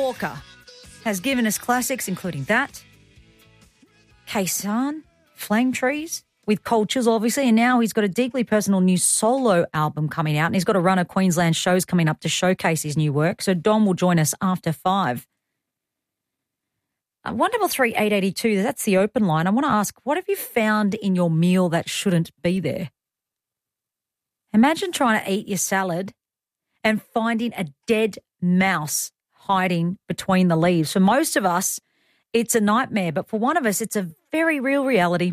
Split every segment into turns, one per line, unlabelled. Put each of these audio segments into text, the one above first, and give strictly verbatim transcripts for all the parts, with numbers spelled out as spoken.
Walker has given us classics, including that, Kaysan, Flame Trees, with Cold Chills, obviously, and now he's got a deeply personal new solo album coming out, and he's got a run of Queensland shows coming up to showcase his new work. So Dom will join us after five. Uh, one double three eight eighty two. That's the open line. I want to ask, what have you found in your meal that shouldn't be there? Imagine trying to eat your salad and finding a dead mouse hiding between the leaves. For most of us, it's a nightmare, but for one of us, it's a very real reality.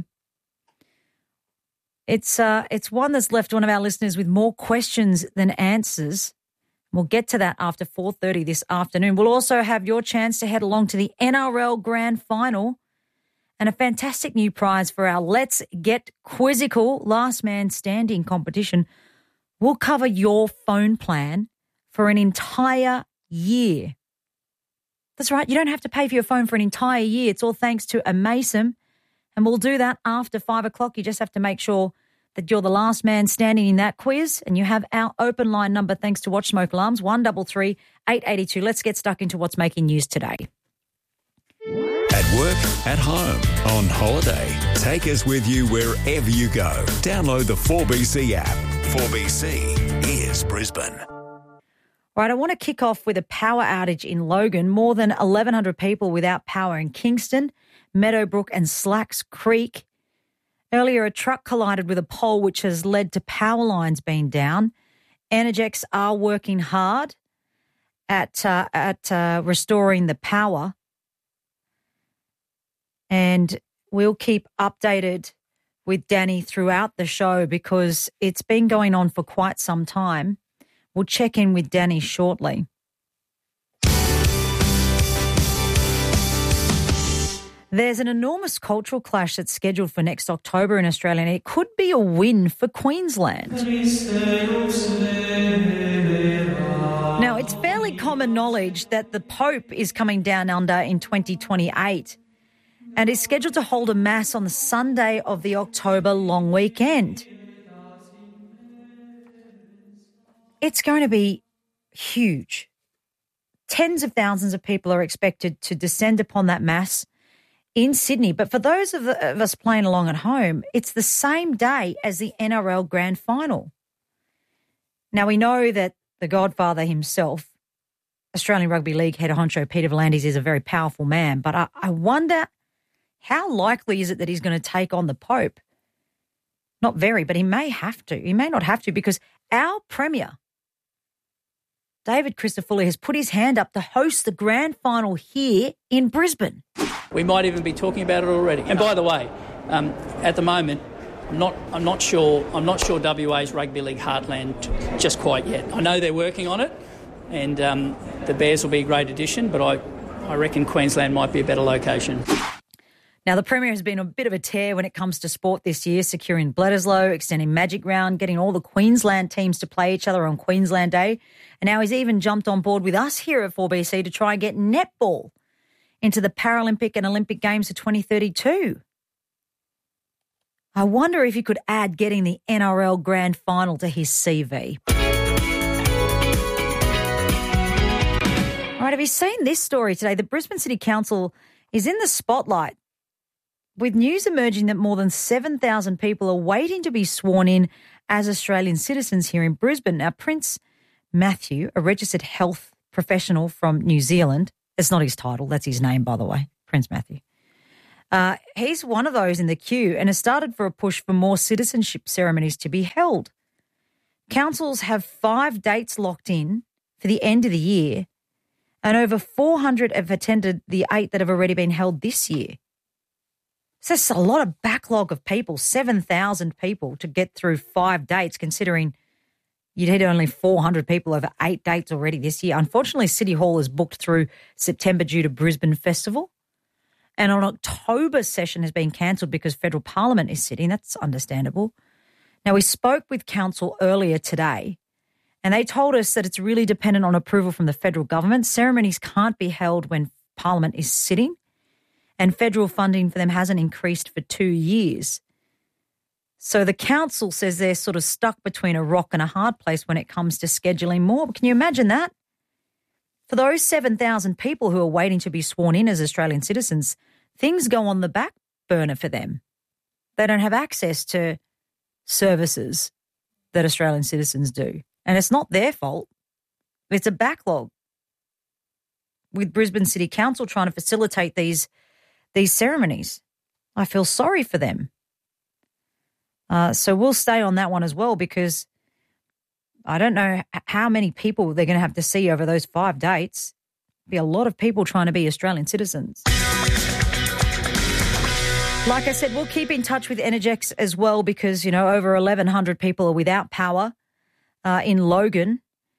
It's uh, it's one that's left one of our listeners with more questions than answers. We'll get to that after four thirty this afternoon. We'll also have your chance to head along to the N R L Grand Final and a fantastic new prize for our Let's Get Quizzical Last Man Standing competition. We'll cover your phone plan for an entire year. That's right. You don't have to pay for your phone for an entire year. It's all thanks to Amaysim. And we'll do that after five o'clock. You just have to make sure that you're the last man standing in that quiz, and you have our open line number thanks to Watch Smoke Alarms, one double three eight eighty two. Let's get stuck into what's making news today.
At work, at home, on holiday. Take us with you wherever you go. Download the four B C app. four B C is Brisbane.
All right, I want to kick off with a power outage in Logan. More than eleven hundred people without power in Kingston, Meadowbrook and Slacks Creek. Earlier, a truck collided with a pole, which has led to power lines being down. Energex are working hard at uh, at uh, restoring the power, and we'll keep updated with Danny throughout the show because it's been going on for quite some time. We'll check in with Danny shortly. There's an enormous cultural clash that's scheduled for next October in Australia, and it could be a win for Queensland. Now, it's fairly common knowledge that the Pope is coming down under in twenty twenty-eight and is scheduled to hold a mass on the Sunday of the October long weekend. It's going to be huge. Tens of thousands of people are expected to descend upon that mass in Sydney. But for those of, the, of us playing along at home, it's the same day as the N R L Grand Final. Now, we know that the Godfather himself, Australian Rugby League head honcho Peter V'landys, is a very powerful man, but I, I wonder how likely is it that he's going to take on the Pope? Not very, but he may have to. He may not have to because our Premier, David Christodoulou, has put his hand up to host the Grand Final here in Brisbane.
We might even be talking about it already. And by the way, um, at the moment, I'm not. I'm not sure. I'm not sure W A's rugby league heartland just quite yet. I know they're working on it, and um, the Bears will be a great addition. But I, I reckon Queensland might be a better location.
Now, the Premier has been a bit of a tear when it comes to sport this year, securing Bledisloe, extending Magic Round, getting all the Queensland teams to play each other on Queensland Day. And now he's even jumped on board with us here at four B C to try and get netball into the Paralympic and Olympic Games of twenty thirty-two. I wonder if he could add getting the N R L Grand Final to his C V. All right, have you seen this story today? The Brisbane City Council is in the spotlight with news emerging that more than seven thousand people are waiting to be sworn in as Australian citizens here in Brisbane. Now, Prince Matthew, a registered health professional from New Zealand, it's not his title, that's his name, by the way, Prince Matthew. Uh, he's one of those in the queue and has started for a push for more citizenship ceremonies to be held. Councils have five dates locked in for the end of the year, and over four hundred have attended the eight that have already been held this year. So that's a lot of backlog of people, seven thousand people to get through five dates, considering you'd had only four hundred people over eight dates already this year. Unfortunately, City Hall is booked through September due to Brisbane Festival. And an October session has been cancelled because federal parliament is sitting. That's understandable. Now, we spoke with council earlier today, and they told us that it's really dependent on approval from the federal government. Ceremonies can't be held when parliament is sitting, and federal funding for them hasn't increased for two years. So the council says they're sort of stuck between a rock and a hard place when it comes to scheduling more. Can you imagine that? For those seven thousand people who are waiting to be sworn in as Australian citizens, things go on the back burner for them. They don't have access to services that Australian citizens do. And it's not their fault. It's a backlog with Brisbane City Council trying to facilitate these, these ceremonies. I feel sorry for them. Uh, so we'll stay on that one as well, because I don't know how many people they're going to have to see over those five dates. Be a lot of people trying to be Australian citizens. Like I said, we'll keep in touch with Energex as well, because, you know, over eleven hundred people are without power uh, in Logan.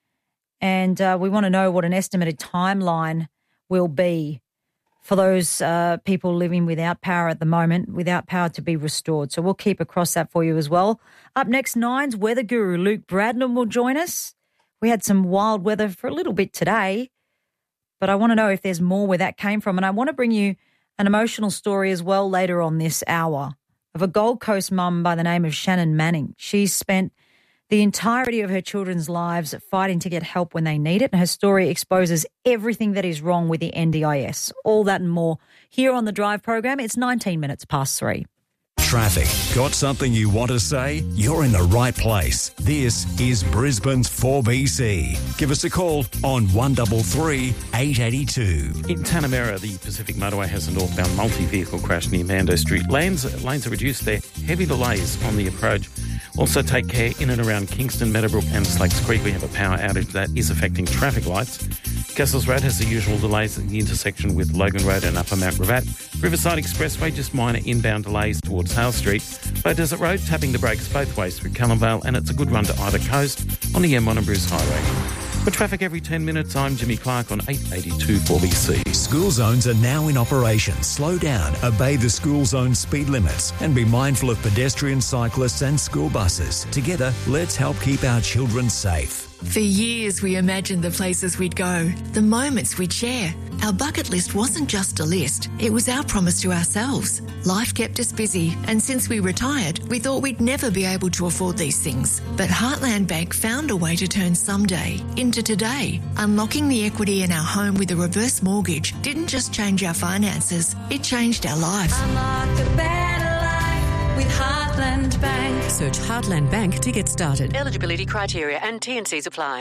And uh, we want to know what an estimated timeline will be for those uh, people living without power at the moment, without power to be restored. So we'll keep across that for you as well. Up next, Nine's weather guru Luke Bradnam will join us. We had some wild weather for a little bit today, but I want to know if there's more where that came from. And I want to bring you an emotional story as well later on this hour of a Gold Coast mum by the name of Shannon Manning. She's spent the entirety of her children's lives fighting to get help when they need it, and her story exposes everything that is wrong with the N D I S. All that and more here on The Drive program. It's nineteen minutes past three.
Traffic. Got something you want to say? You're in the right place. This is Brisbane's four B C. Give us a call on one three three, eight eight two.
In Tanamera, the Pacific Motorway has a northbound multi-vehicle crash near Mando Street. Lanes, lanes are reduced there. Heavy delays on the approach. Also take care in and around Kingston, Meadowbrook and Slakes Creek. We have a power outage that is affecting traffic lights. Castles Road has the usual delays at the intersection with Logan Road and Upper Mount Gravatt. Riverside Expressway, just minor inbound delays towards Hale Street. Bow Desert Road, tapping the brakes both ways through Callumvale, and it's a good run to either coast on the M one and Bruce Highway. For traffic every ten minutes, I'm Jimmy Clark on eight eighty-two four B C.
School zones are now in operation. Slow down, obey the school zone speed limits, and be mindful of pedestrians, cyclists and school buses. Together, let's help keep our children safe.
For years, we imagined the places we'd go, the moments we'd share. Our bucket list wasn't just a list, it was our promise to ourselves. Life kept us busy, and since we retired, we thought we'd never be able to afford these things. But Heartland Bank found a way to turn someday into today. Unlocking the equity in our home with a reverse mortgage didn't just change our finances, it changed our lives.
Unlock a better life with Heartland Bank.
Search Heartland Bank to get started. Eligibility criteria and T and Cs apply.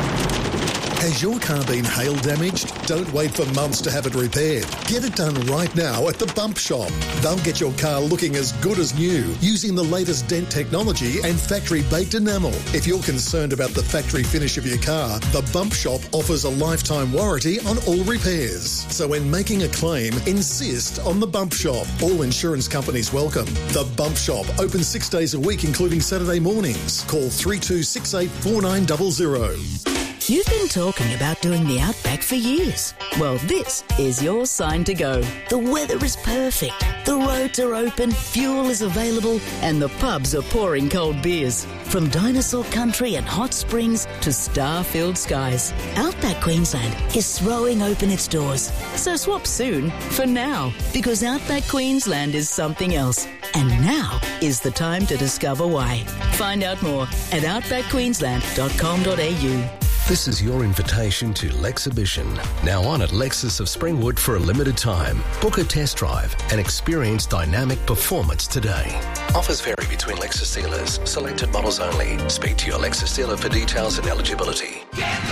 Has your car been hail damaged? Don't wait for months to have it repaired. Get it done right now at the Bump Shop. They'll get your car looking as good as new using the latest dent technology and factory-baked enamel. If you're concerned about the factory finish of your car, the Bump Shop offers a lifetime warranty on all repairs. So when making a claim, insist on the Bump Shop. All insurance companies welcome. The Bump Shop, open six days a week, including Saturday mornings. Call three two six eight four nine zero zero.
You've been talking about doing the Outback for years. Well, this is your sign to go. The weather is perfect, the roads are open, fuel is available, and the pubs are pouring cold beers. From dinosaur country and hot springs to star-filled skies, Outback Queensland is throwing open its doors. So swap soon for now, because Outback Queensland is something else. And now is the time to discover why. Find out more at outback queensland dot com dot a u.
This is your invitation to Lexhibition, now on at Lexus of Springwood for a limited time. Book a test drive and experience dynamic performance today. Offers vary between Lexus dealers. Selected models only. Speak to your Lexus dealer for details and eligibility.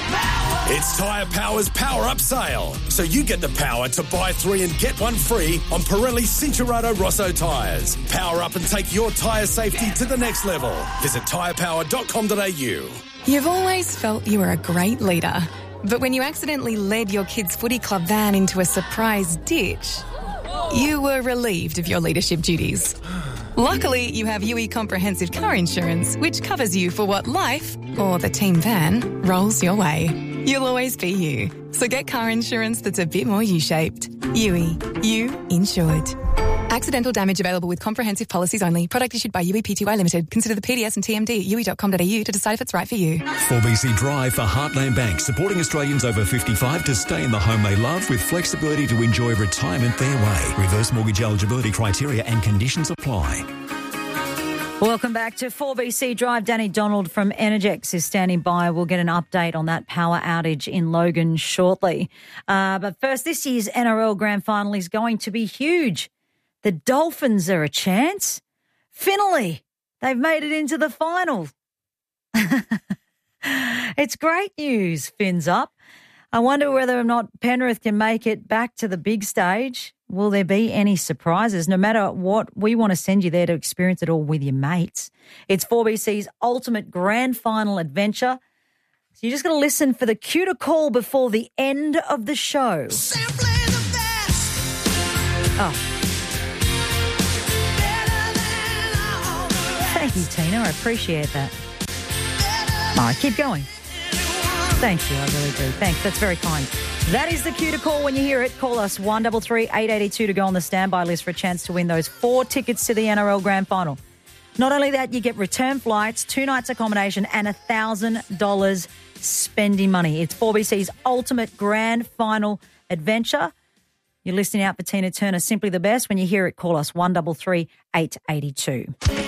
It's Tyre Power's Power Up Sale. So you get the power to buy three and get one free on Pirelli Cincherato Rosso tyres. Power up and take your tyre safety to the next level. Visit tyre power dot com dot a u.
You've always felt you were a great leader. But when you accidentally led your kids' footy club van into a surprise ditch, you were relieved of your leadership duties. Luckily, you have U E Comprehensive Car Insurance, which covers you for what life, or the team van, rolls your way. You'll always be you. So get car insurance that's a bit more U-shaped. U E. You insured. Accidental damage available with comprehensive policies only. Product issued by U E P T Y Limited. Consider the P D S and T M D at u e dot com dot a u to decide if it's right for you.
four B C Drive for Heartland Bank, supporting Australians over fifty-five to stay in the home they love with flexibility to enjoy retirement their way. Reverse mortgage eligibility criteria and conditions apply.
Welcome back to four B C Drive. Danny Donald from Energex is standing by. We'll get an update on that power outage in Logan shortly. Uh, but first, this year's N R L Grand Final is going to be huge. The Dolphins are a chance. Finally, they've made it into the final. It's great news, Fins up. I wonder whether or not Penrith can make it back to the big stage. Will there be any surprises? No matter what, we want to send you there to experience it all with your mates. It's four B C's ultimate grand final adventure. So you just got to listen for the cue to call before the end of the show.
Simply the best.
Oh. Thank you, Tina. I appreciate that. All right, keep going. Thank you. I really do. Thanks. That's very kind. That is the cue to call when you hear it. Call us one three three, eight eight two to go on the standby list for a chance to win those four tickets to the N R L Grand Final. Not only that, you get return flights, two nights accommodation and one thousand dollars spending money. It's four B C's ultimate grand final adventure. You're listening out for Tina Turner, Simply the Best. When you hear it, call us one three three, eight eight two.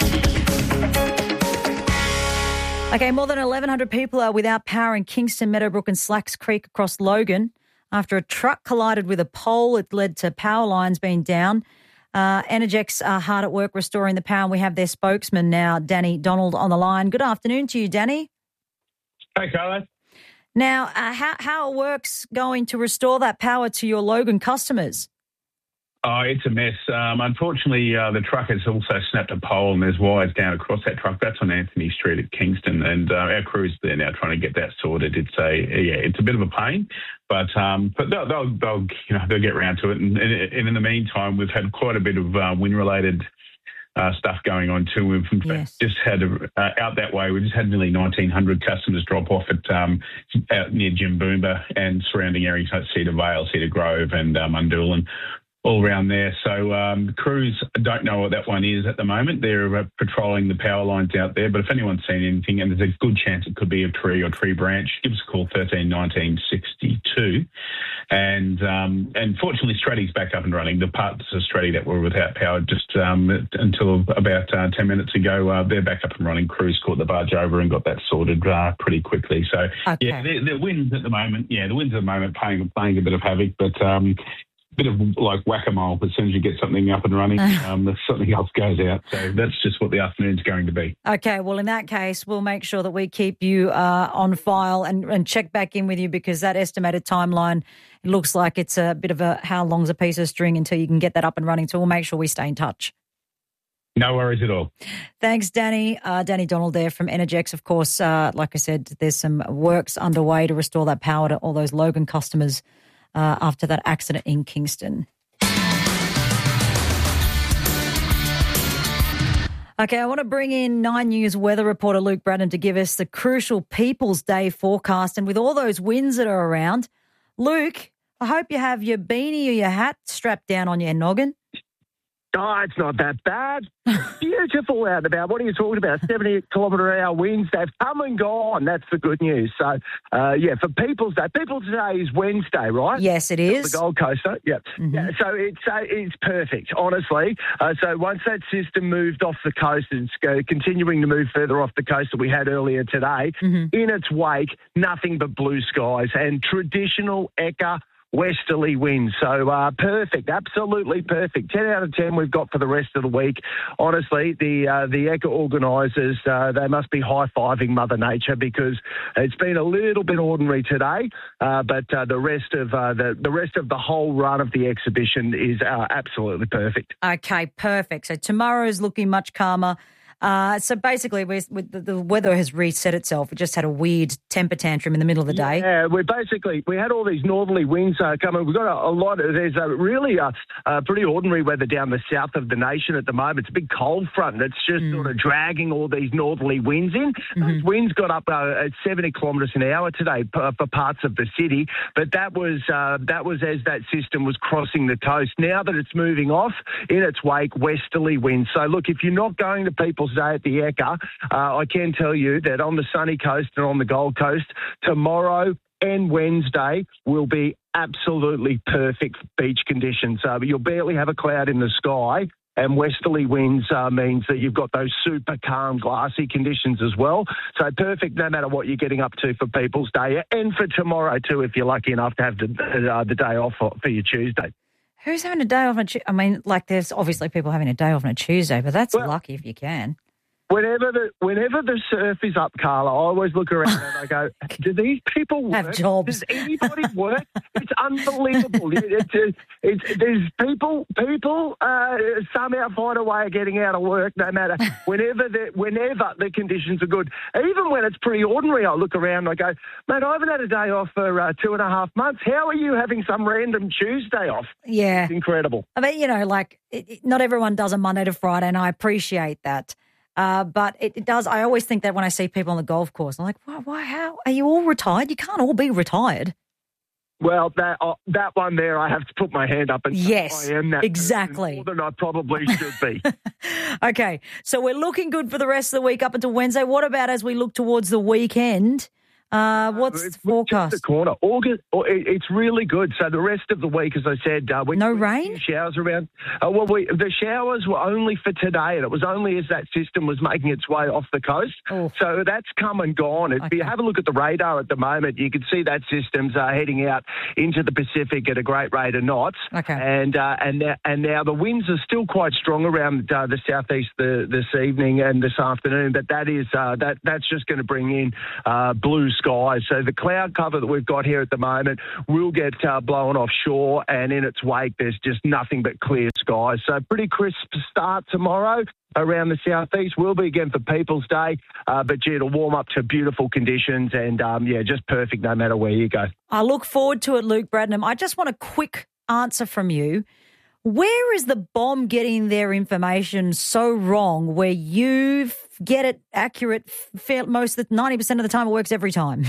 Okay, more than eleven hundred people are without power in Kingston, Meadowbrook and Slacks Creek across Logan. After a truck collided with a pole, it led to power lines being down. Uh, Energex are hard at work restoring the power, and we have their spokesman now, Danny Donald, on the line. Good afternoon to you, Danny.
Hey, Carlo.
Now, uh, how, how it works going to restore that power to your Logan customers?
Oh, it's a mess. Um, unfortunately, uh, the truck has also snapped a pole and there's wires down across that truck. That's on Anthony Street at Kingston, and uh, our crew's there now trying to get that sorted. It's a yeah, it's a bit of a pain, but um, but they'll, they'll they'll you know they'll get around to it. And, and in the meantime, we've had quite a bit of uh, wind-related uh, stuff going on too. We've in fact yes. just had a, uh, out that way. We've just had nearly nineteen hundred customers drop off at um, out near Jimboomba and surrounding areas like Cedar Vale, Cedar Grove, and um, Undoolan. All around there. So um, crews don't know what that one is at the moment. They're uh, patrolling the power lines out there. But if anyone's seen anything, and there's a good chance it could be a tree or tree branch, give us a call, thirteen nineteen sixty-two. And um, and fortunately, Stratty's back up and running. The parts of Stratty that were without power just um, until about uh, ten minutes ago, uh, they're back up and running. Crews caught the barge over and got that sorted uh, pretty quickly. So, okay. yeah, the, the winds at the moment, yeah, the winds at the moment playing, playing a bit of havoc, but... Um, bit of like whack-a-mole. As soon as you get something up and running, um, something else goes out. So that's just what the afternoon's going to be.
Okay, well, in that case, we'll make sure that we keep you uh, on file and, and check back in with you, because that estimated timeline, it looks like it's a bit of a how long's a piece of string until you can get that up and running. So we'll make sure we stay in touch.
No worries at all.
Thanks, Danny. Uh, Danny Donald there from Energex. Of course, uh, like I said, there's some works underway to restore that power to all those Logan customers Uh, after that accident in Kingston. Okay, I want to bring in Nine News weather reporter Luke Braddon to give us the crucial People's Day forecast. And with all those winds that are around, Luke, I hope you have your beanie or your hat strapped down on your noggin.
Oh, it's not that bad. Beautiful out and about. What are you talking about? seventy kilometre an hour winds. They've come and gone. That's the good news. So, uh, yeah, for People's Day. People's Day is Wednesday, right?
Yes, it is.
The Gold Coast. Yeah. Mm-hmm. yeah so it's uh, it's perfect, honestly. Uh, so once that system moved off the coast, it's uh, continuing to move further off the coast that we had earlier today. Mm-hmm. In its wake, nothing but blue skies and traditional Ekka westerly winds. So uh, perfect, absolutely perfect. ten out of ten we've got for the rest of the week. Honestly, the uh, the Ekka organisers, uh, they must be high-fiving Mother Nature, because it's been a little bit ordinary today, uh, but uh, the rest of uh, the, the rest of the whole run of the exhibition is uh, absolutely perfect.
Okay, perfect. So tomorrow's looking much calmer. Uh, so basically, we're, we, the, the weather has reset itself. We just had a weird temper tantrum in the middle of the day.
Yeah, we basically we had all these northerly winds uh, coming. We've got a, a lot of there's a really a, a pretty ordinary weather down the south of the nation at the moment. It's a big cold front that's just mm. sort of dragging all these northerly winds in. Mm-hmm. Those winds got up uh, at seventy kilometres an hour today p- for parts of the city, but that was uh, that was as that system was crossing the coast. Now that it's moving off, in its wake, westerly winds. So look, if you're not going to People's Day at the Ekka, uh, I can tell you that on the sunny coast and on the Gold Coast, tomorrow and Wednesday will be absolutely perfect beach conditions. Uh, you'll barely have a cloud in the sky And westerly winds uh, means that you've got those super calm, glassy conditions as well. So perfect no matter what you're getting up to for People's Day and for tomorrow too, if you're lucky enough to have the, uh, the day off for, for your Tuesday.
Who's having a day off on a Tuesday? I mean, like there's obviously people having a day off on a Tuesday, but that's
well,
lucky if you can.
Whenever the whenever the surf is up, Carla, I always look around and I go, do these people work?
Have jobs.
Does anybody work? It's unbelievable. It's, it's, it's, there's people, people uh, somehow find a way of getting out of work no matter, whenever the, whenever the conditions are good. Even when it's pretty ordinary, I look around and I go, mate, I haven't had a day off for uh, two and a half months. How are you having some random Tuesday off?
Yeah.
It's incredible.
I mean, you know, like it, it, not everyone does a Monday to Friday, and I appreciate that. Uh, but it, it does. I always think that when I see people on the golf course, I'm like, why, why, how are you all retired? You can't all be retired.
Well, that uh, that one there, I have to put my hand up and
yes,
say I am that
exactly
more than I probably should be.
Okay, so we're looking good for the rest of the week up until Wednesday. What about as we look towards the weekend? Uh, what's
it's
the forecast?
Just the corner. August, it's really good. So the rest of the week, as I said, uh, we
no
we
rain.
Showers around. Uh, well, we, the showers were only for today, and it was only as that system was making its way off the coast.
Oh.
So that's come and gone. If okay. you have a look at the radar at the moment, you can see that system's uh, heading out into the Pacific at a great rate of knots.
Okay.
And uh, and now, and now the winds are still quite strong around uh, the southeast the, this evening and this afternoon. But that is uh, that that's just going to bring in uh, blue skies. So the cloud cover that we've got here at the moment will get uh, blown offshore, and in its wake, there's just nothing but clear skies. So pretty crisp start tomorrow around the southeast. Will be again for People's Day, uh, but gee, it'll warm up to beautiful conditions and, um, yeah, just perfect no matter where you go.
I look forward to it, Luke Bradnam. I just want a quick answer from you. Where is the bomb getting their information so wrong where you get it accurate most of the ninety percent of the time? It works every time.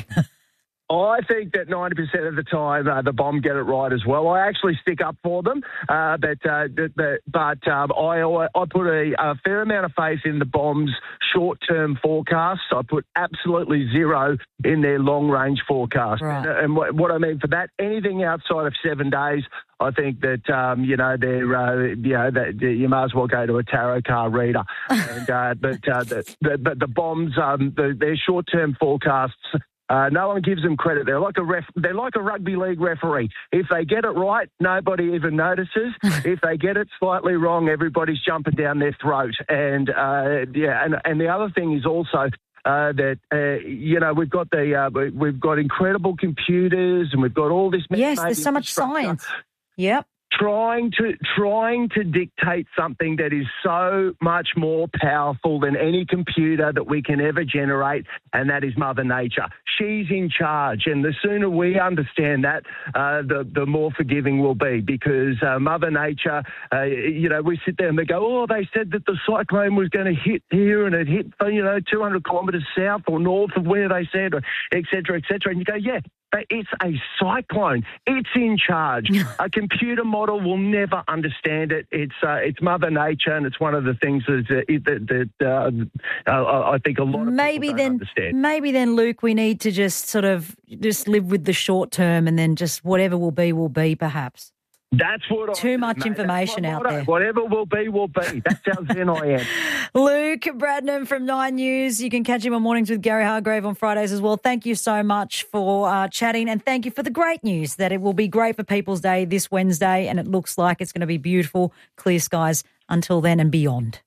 I think that ninety percent of the time uh, the bomb get it right as well. I actually stick up for them, uh, but uh, but, but um, I I put a, a fair amount of faith in the bomb's short-term forecasts. I put absolutely zero in their long-range forecast.
Right.
And, and what, what I mean for that, anything outside of seven days, I think that um, you know they're uh, you know that you might as well go to a tarot card reader. and uh, but uh, the, the but the bombs, um, the, their short-term forecasts. Uh, no one gives them credit. They're like a ref. They're like a rugby league referee. If they get it right, nobody even notices. If they get it slightly wrong, everybody's jumping down their throat. And uh, yeah, and and the other thing is also. Uh, that uh, you know we've got the uh, we've got incredible computers and we've got all this.
Yes, there's so much science. Yep.
Trying to trying to dictate something that is so much more powerful than any computer that we can ever generate, and that is Mother Nature. She's in charge, and the sooner we understand that, uh, the the more forgiving we'll be. Because uh, Mother Nature, uh, you know, we sit there and they go, oh, they said that the cyclone was going to hit here, and it hit, you know, two hundred kilometres south or north of where they said, or et cetera, et cetera. And you go, yeah. But it's a cyclone. It's in charge. A computer model will never understand it. It's uh, it's Mother Nature, and it's one of the things that, uh, that, that uh, uh, I think a lot of
maybe
people don't
then,
understand.
Maybe then, Luke, we need to just sort of just live with the short term, and then just whatever will be, will be, perhaps.
That's what
Too
I
much
mate.
information out there.
Whatever will be, will be. That's how zen I am.
Luke Bradnam from Nine News. You can catch him on Mornings with Gary Hargrave on Fridays as well. Thank you so much for uh, chatting, and thank you for the great news that it will be great for People's Day this Wednesday, and it looks like it's going to be beautiful, clear skies until then and beyond.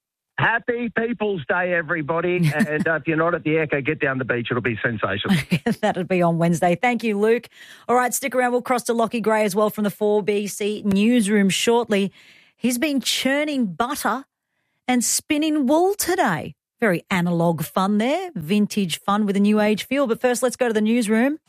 Happy People's Day, everybody. And uh, if you're not at the Echo, get down the beach. It'll be sensational.
That'll be on Wednesday. Thank you, Luke. All right, stick around. We'll cross to Lockie Gray as well from the four B C newsroom shortly. He's been churning butter and spinning wool today. Very analogue fun there, vintage fun with a new age feel. But first, let's go to the newsroom.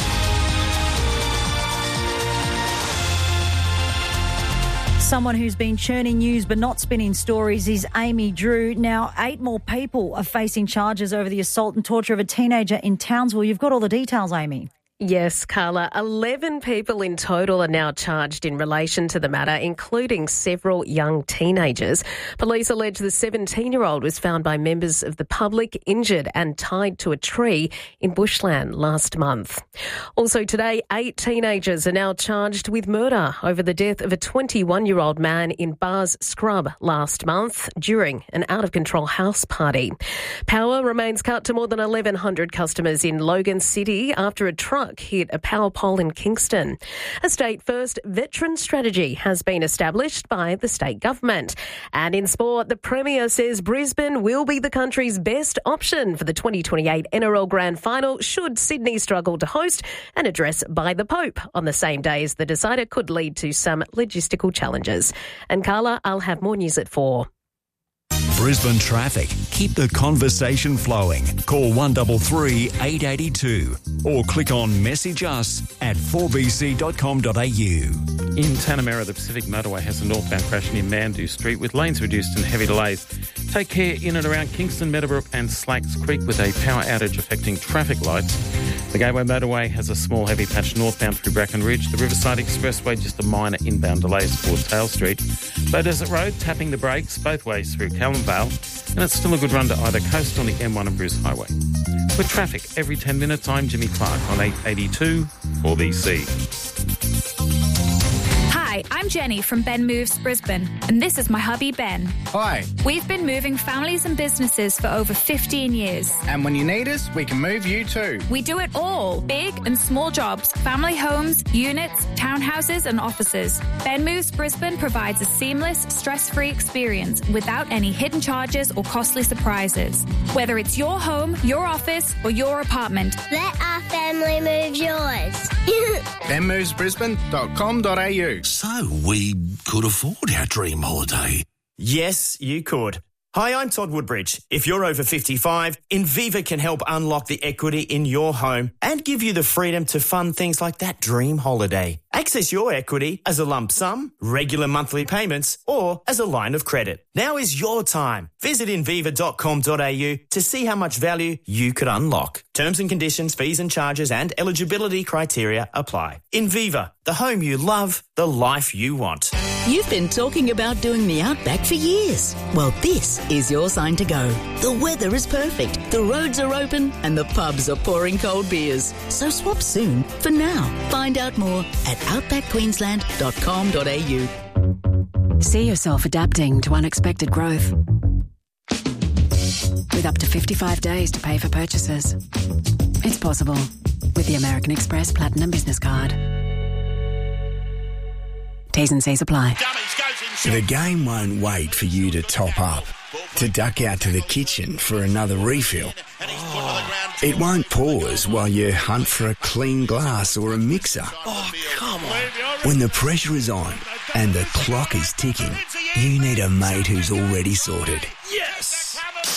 Someone who's been churning news but not spinning stories is Amy Drew. Now, eight more people are facing charges over the assault and torture of a teenager in Townsville. You've got all the details, Amy.
Yes, Carla. eleven people in total are now charged in relation to the matter, including several young teenagers. Police allege the seventeen-year-old was found by members of the public injured and tied to a tree in Bushland last month. Also today, eight teenagers are now charged with murder over the death of a twenty-one-year-old man in Bars Scrub last month during an out-of-control house party. Power remains cut to more than eleven hundred customers in Logan City after a truck hit a power pole in Kingston. A state-first veteran strategy has been established by the state government. And in sport, the Premier says Brisbane will be the country's best option for the twenty twenty-eight N R L Grand Final should Sydney struggle to host. An address by the Pope on the same day as the decider could lead to some logistical challenges. And Carla, I'll have more news at four.
Brisbane traffic. Keep the conversation flowing. Call one three three, eight eight two or click on message us at four b c dot com dot a u.
In Tanamera, the Pacific Motorway has a northbound crash near Mandu Street with lanes reduced and heavy delays. Take care in and around Kingston, Meadowbrook and Slacks Creek with a power outage affecting traffic lights. The Gateway Motorway has a small heavy patch northbound through Bracken Ridge. The Riverside Expressway just a minor inbound delays towards Tail Street. Low Desert Road tapping the brakes both ways through Callan Vale, and it's still a good run to either coast on the M one and Bruce Highway. With traffic every ten minutes, I'm Jimmy Clark on eight eighty-two four B C.
Hi, I'm Jenny from Ben Moves Brisbane, and this is my hubby Ben.
Hi.
We've been moving families and businesses for over fifteen years.
And when you need us, we can move you too.
We do it all, big and small jobs, family homes, units, townhouses and offices. Ben Moves Brisbane provides a seamless, stress-free experience without any hidden charges or costly surprises. Whether it's your home, your office or your apartment,
let our family move yours.
ben moves brisbane dot com dot a u.
So we could afford our dream holiday.
Yes, you could. Hi, I'm Todd Woodbridge. If you're over fifty-five, Inviva can help unlock the equity in your home and give you the freedom to fund things like that dream holiday. Access your equity as a lump sum, regular monthly payments, or as a line of credit. Now is your time. Visit inviva dot com dot a u to see how much value you could unlock. Terms and conditions, fees and charges and eligibility criteria apply. Inviva, the home you love, the life you want.
You've been talking about doing the Outback for years. Well, this is your sign to go. The weather is perfect, the roads are open and the pubs are pouring cold beers. So swap soon. For now, find out more at outback queensland dot com dot a u.
See yourself adapting to unexpected growth. With up to fifty-five days to pay for purchases. It's possible with the American Express Platinum Business Card. T's and C's apply.
The game won't wait for you to top up, to duck out to the kitchen for another refill. It won't pause while you hunt for a clean glass or a mixer.
Oh, come on.
When the pressure is on and the clock is ticking, you need a mate who's already sorted.
Yes!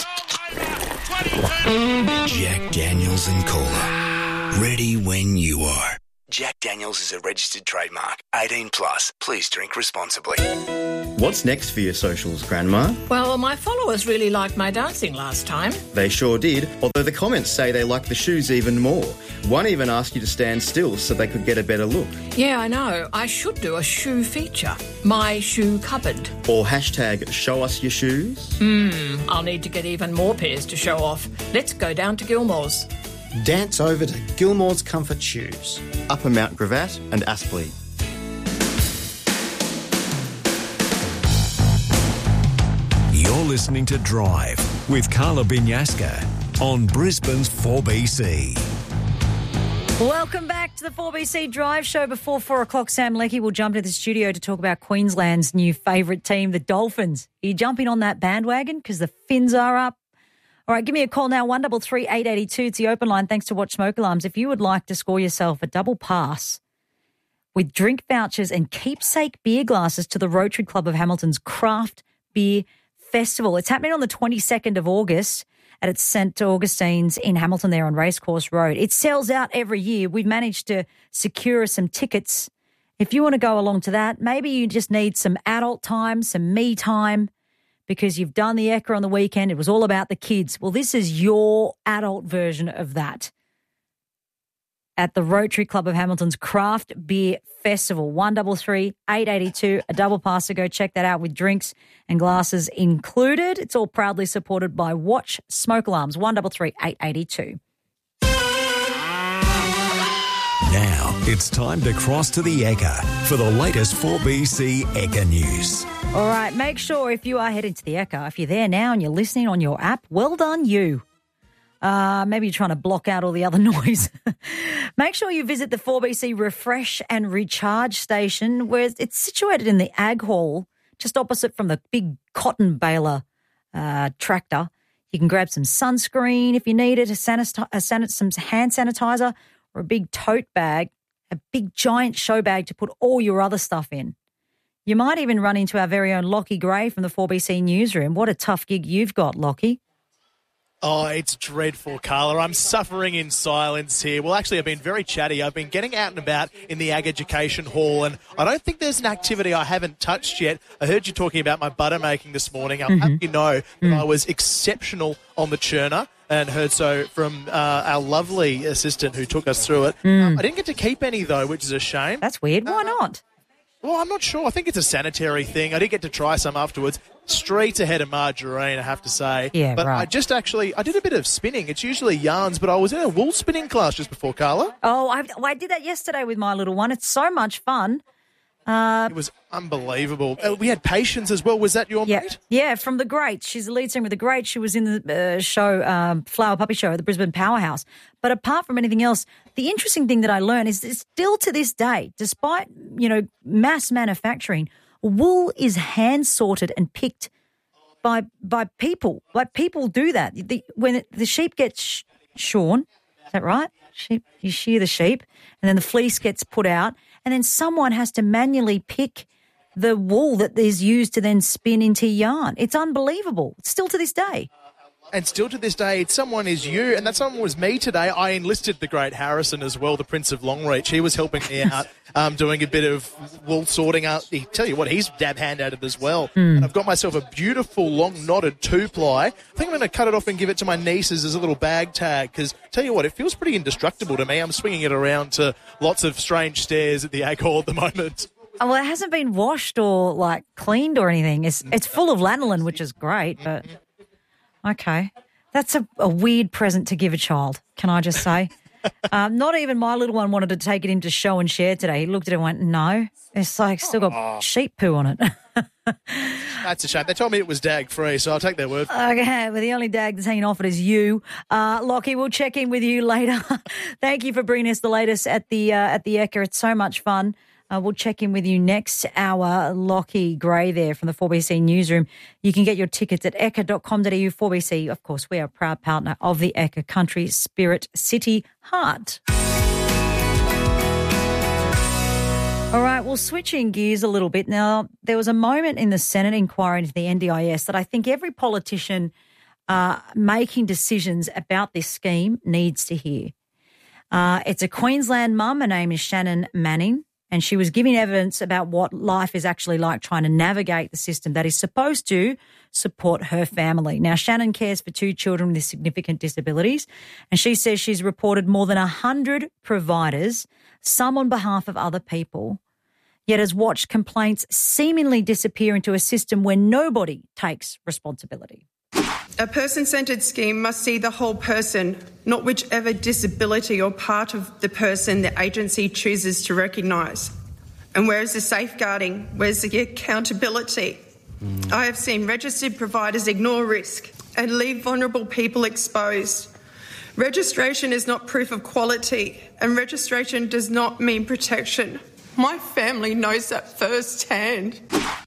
Jack Daniels and Cola. Ready when you are. Jack Daniels is a registered trademark. eighteen plus. Please drink responsibly.
What's next for your socials, Grandma?
Well, my followers really liked my dancing last time.
They sure did, although the comments say they like the shoes even more. One even asked you to stand still so they could get a better look.
Yeah, I know. I should do a shoe feature. My shoe cupboard.
Or hashtag show us your shoes.
Hmm, I'll need to get even more pairs to show off. Let's go down to Gilmore's.
Dance over to Gilmore's Comfort Shoes, Upper Mount Gravatt and Aspley.
You're listening to Drive with Carla Binyaska on Brisbane's four B C.
Welcome back to the four B C Drive Show. Before four o'clock, Sam Leckie will jump to the studio to talk about Queensland's new favourite team, the Dolphins. Are you jumping on that bandwagon because the Fins are up? All right, give me a call now, one three three, eight eight two. It's the open line. Thanks to Watch Smoke Alarms. If you would like to score yourself a double pass with drink vouchers and keepsake beer glasses to the Rotary Club of Hamilton's Craft Beer Festival. It's happening on the twenty-second of August at its Saint Augustine's in Hamilton there on Racecourse Road. It sells out every year. We've managed to secure some tickets. If you want to go along to that, maybe you just need some adult time, some me time, because you've done the Ekka on the weekend. It was all about the kids. Well, this is your adult version of that. at the Rotary Club of Hamilton's Craft Beer Festival. one three three, eight eight two, a double pass to go check that out with drinks and glasses included. It's all proudly supported by Watch Smoke Alarms. one three three, eight eight two.
Now it's time to cross to the Ekka for the latest four B C Ekka news.
All right, make sure if you are heading to the Ekka, if you're there now and you're listening on your app, well done you. Uh, maybe you're trying to block out all the other noise. Make sure you visit the four B C Refresh and Recharge Station, where it's situated in the Ag Hall, just opposite from the big cotton baler uh, tractor. You can grab some sunscreen if you need it, a sanit- a sanit- some hand sanitizer, or a big tote bag, a big giant show bag to put all your other stuff in. You might even run into our very own Lockie Gray from the four B C newsroom. What a tough gig you've got, Lockie.
Oh, it's dreadful, Carla. I'm suffering in silence here. Well, actually, I've been very chatty. I've been getting out and about in the Ag Education Hall, and I don't think there's an activity I haven't touched yet. I heard you talking about my butter making this morning. I'm
Mm-hmm.
happy you know that
Mm.
I was exceptional on the churner, and heard so from uh, our lovely assistant who took us through it.
Mm.
Um, I didn't get to keep any, though, which is a shame.
That's weird. Why not?
Well, I'm not sure. I think it's a sanitary thing. I did get to try some afterwards. Streets ahead of Margarine, I have to say.
Yeah,
but
right.
I just actually, I did a bit of spinning. It's usually yarns, but I was in a wool spinning class just before, Carla.
Oh, I, I did that yesterday with my little one. It's so much fun. Uh,
It was unbelievable. Uh, we had Patience as well. Was that your
yeah,
mate?
yeah, from The Greats. She's the lead singer of The Greats. She was in the uh, show, um, Flower Puppy Show at the Brisbane Powerhouse. But apart from anything else, the interesting thing that I learned is that still to this day, despite, you know, mass manufacturing, wool is hand sorted and picked by by people. Like people do that. The, when it, the sheep gets sh- shorn, is that right? Sheep, you shear the sheep, and then the fleece gets put out, and then someone has to manually pick the wool that is used to then spin into yarn. It's unbelievable. Still to this day.
And still to this day, someone is you, and that someone was me today. I enlisted the great Harrison as well, the Prince of Longreach. He was helping me out, um, doing a bit of wool sorting out. He, tell you what, he's dab hand at it as well.
Mm.
And I've got myself a beautiful, long, knotted two-ply. I think I'm going to cut it off and give it to my nieces as a little bag tag, because tell you what, it feels pretty indestructible to me. I'm swinging it around to lots of strange stairs at the Ag Hall at the moment.
Oh, well, it hasn't been washed or, like, cleaned or anything. It's, it's full of lanolin, which is great, but... Okay. That's a, a weird present to give a child, can I just say? um, not even my little one wanted to take it in to show and share today. He looked at it and went, no, it's like still got
Oh.
sheep poo on it.
That's a shame. They told me it was dag-free, so I'll take their word.
Okay, well, the only dag that's hanging off it is you. Uh, Lockie, we'll check in with you later. Thank you for bringing us the latest at the, uh, at the Ekka. It's so much fun. Uh, we'll check in with you next hour. Lockie Gray there from the four B C newsroom. You can get your tickets at ekka dot com dot a u. four B C, of course, we are a proud partner of the Ekka Country Spirit City Heart. All right, well, switching gears a little bit. Now, there was a moment in the Senate inquiry into the N D I S that I think every politician uh, making decisions about this scheme needs to hear. Uh, it's a Queensland mum. Her name is Shannon Manning. And she was giving evidence about what life is actually like trying to navigate the system that is supposed to support her family. Now, Shannon cares for two children with significant disabilities, and she says she's reported more than one hundred providers, some on behalf of other people, yet has watched complaints seemingly disappear into a system where nobody takes responsibility.
A person-centred scheme must see the whole person, not whichever disability or part of the person the agency chooses to recognise. And where's the safeguarding? Where's the accountability? Mm. I have seen registered providers ignore risk and leave vulnerable people exposed. Registration is not proof of quality, and registration does not mean protection. My family knows that firsthand.